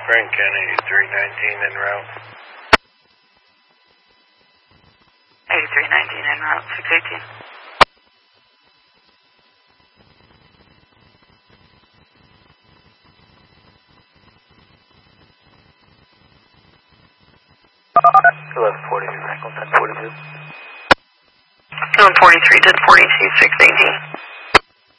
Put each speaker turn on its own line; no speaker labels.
Frank Kennedy, 319 en route.
8319 en route, 618.
Franklin, 1042.
143, 1042, 618.